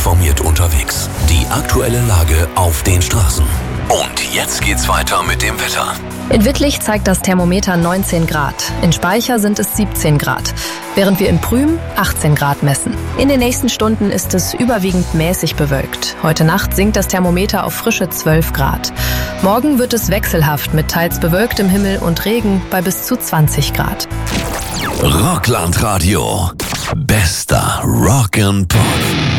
informiert unterwegs. Die aktuelle Lage auf den Straßen. Und jetzt geht's weiter mit dem Wetter. In Wittlich zeigt das Thermometer 19 Grad. In Speicher sind es 17 Grad. Während wir in Prüm 18 Grad messen. In den nächsten Stunden ist es überwiegend mäßig bewölkt. Heute Nacht sinkt das Thermometer auf frische 12 Grad. Morgen wird es wechselhaft mit teils bewölktem Himmel und Regen bei bis zu 20 Grad. Rockland Radio. Bester Rock and Pop.